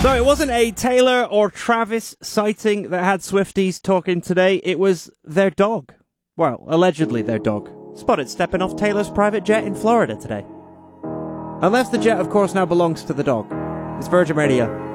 So it wasn't a Taylor or Travis sighting that had Swifties talking today. It was their dog. Well, allegedly their dog. Spotted stepping off Taylor's private jet in Florida today. Unless the jet, of course, now belongs to the dog. It's Virgin Radio.